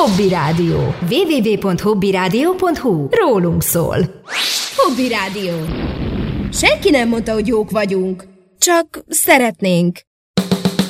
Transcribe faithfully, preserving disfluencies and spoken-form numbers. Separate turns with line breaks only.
Hobby Rádió. double-u double-u double-u pont hobby rádió pont hu. Rólunk szól.
Hobby Rádió. Senki nem mondta, hogy jók vagyunk. Csak szeretnénk.